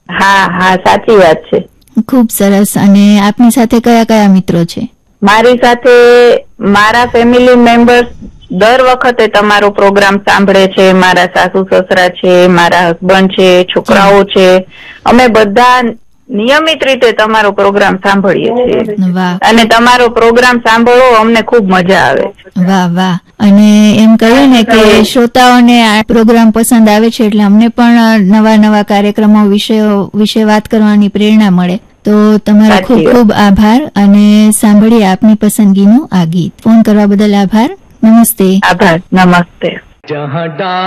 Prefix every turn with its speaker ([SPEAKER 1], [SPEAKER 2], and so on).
[SPEAKER 1] હા હા, સાચી વાત છે.
[SPEAKER 2] ખૂબ સરસ. અને આપની સાથે કયા કયા મિત્રો છે?
[SPEAKER 1] મારી સાથે મારા ફેમિલી મેમ્બર્સ દર વખતે તમારો પ્રોગ્રામ સાંભળે છે. મારા સાસુ સસરા છે, મારા હસબન્ડ છે, છોકરાઓ છે. અમે બધા નિયમિત રીતે તમારો પ્રોગ્રામ સાંભળીએ છીએ.
[SPEAKER 2] વાહ
[SPEAKER 1] અને તમારો પ્રોગ્રામ સાંભળવો અમને ખૂબ મજા આવે છે.
[SPEAKER 2] વાહ વાહ. અને એમ કહ્યું ને કે શ્રોતાઓને આ પ્રોગ્રામ પસંદ આવે છે એટલે અમને પણ નવા નવા કાર્યક્રમો વિશે વાત કરવાની પ્રેરણા મળે. તો તમારો ખૂબ ખૂબ આભાર. અને સાંભળીએ આપની પસંદગીનું આ ગીત. ફોન કરવા બદલ આભાર. નમસ્તે.
[SPEAKER 1] આભાર. નમસ્તે.